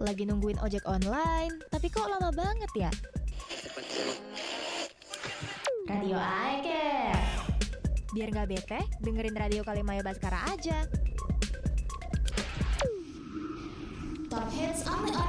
Lagi nungguin ojek online, tapi kok lama banget ya? Radio iCare. Biar gak bete, dengerin Radio Kalimaya Baskara aja. Top hits on the